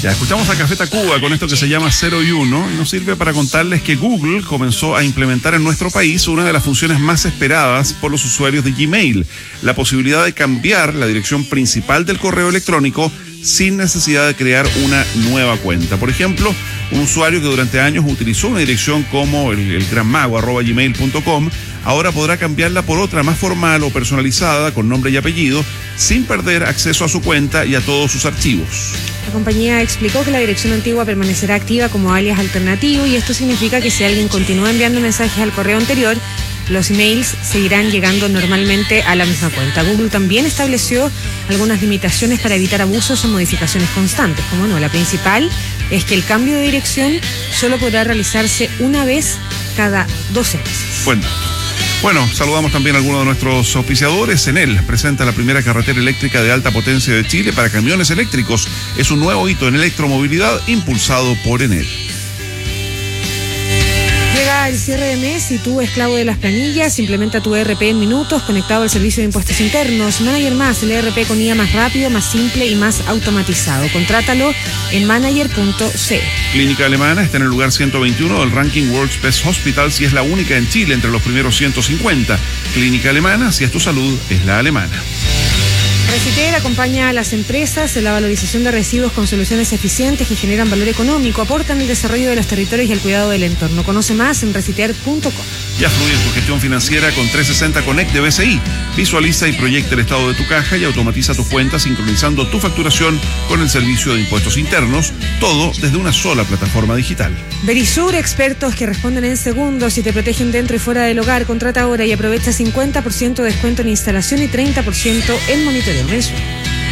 Ya escuchamos a Café Tacuba con esto que se llama 0 y 1 y nos sirve para contarles que Google comenzó a implementar en nuestro país una de las funciones más esperadas por los usuarios de Gmail, la posibilidad de cambiar la dirección principal del correo electrónico sin necesidad de crear una nueva cuenta. Por ejemplo, un usuario que durante años utilizó una dirección como el granmago@gmail.com, ahora podrá cambiarla por otra más formal o personalizada con nombre y apellido, sin perder acceso a su cuenta y a todos sus archivos. La compañía explicó que la dirección antigua permanecerá activa como alias alternativo y esto significa que si alguien continúa enviando mensajes al correo anterior, los emails seguirán llegando normalmente a la misma cuenta. Google también estableció algunas limitaciones para evitar abusos o modificaciones constantes. Como no, la principal es que el cambio de dirección solo podrá realizarse una vez cada 12 meses. Bueno, saludamos también a algunos de nuestros auspiciadores. Enel presenta la primera carretera eléctrica de alta potencia de Chile para camiones eléctricos. Es un nuevo hito en electromovilidad impulsado por Enel. Llega el cierre de mes y tú, esclavo de las planillas, implementa tu ERP en minutos conectado al servicio de impuestos internos. Manager Más, el ERP con IA más rápido, más simple y más automatizado. Contrátalo en manager.c. Clínica Alemana está en el lugar 121 del ranking World's Best Hospitals y es la única en Chile entre los primeros 150. Clínica Alemana, si es tu salud, es la alemana. Reciter acompaña a las empresas en la valorización de residuos con soluciones eficientes que generan valor económico, aportan el desarrollo de los territorios y el cuidado del entorno. Conoce más en reciter.com. Ya fluye tu gestión financiera con 360 Connect de BCI. Visualiza y proyecta el estado de tu caja y automatiza tus cuentas sincronizando tu facturación con el servicio de impuestos internos, todo desde una sola plataforma digital. Verisur, expertos que responden en segundos y te protegen dentro y fuera del hogar. Contrata ahora y aprovecha 50% de descuento en instalación y 30% en monitoreo. Verisur.